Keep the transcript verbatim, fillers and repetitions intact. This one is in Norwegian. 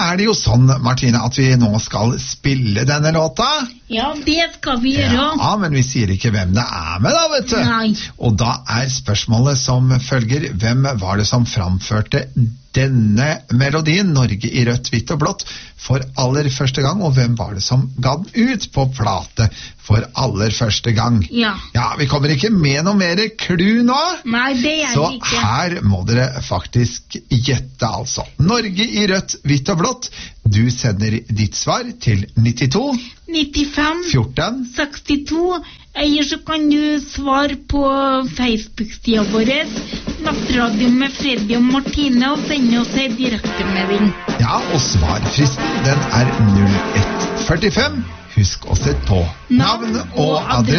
er det jo sånn, Martine, at vi nå skal spille denne låta. Ja, det skal vi gjøre. Ja, men vi sier ikke hvem det er med da, vet du. Nei. Og da er spørsmålet som følger, hvem var det som framførte denne melodien, Norge i rødt, hvitt og blått, for aller første gang, og hvem var det som ga den ut på plate for aller første gang? Ja. Ja, vi kommer ikke med noe mer clue nå. Nei, det er Så det ikke. her må dere faktisk gjette, altså. Norge i rødt, hvitt og blått. Du sender ditt svar til nittito nittifem fjorten. sekstito. Eller så kan du svare på Facebook-sida vår, Nattradio med Freddy og Martine, og sende oss en direktemelding. Ja, og svarfristen, den er null ett førtifem. Husk å sette på navn og adresse.